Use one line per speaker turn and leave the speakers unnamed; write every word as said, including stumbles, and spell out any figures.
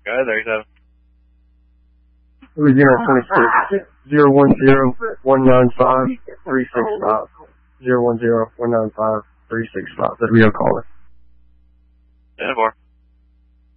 Go ahead, thirty-seven.
Louisiana twenty-six, zero one zero, one nine five, three six five. zero one zero, one nine five, three six five. That'll be our caller.
ten four.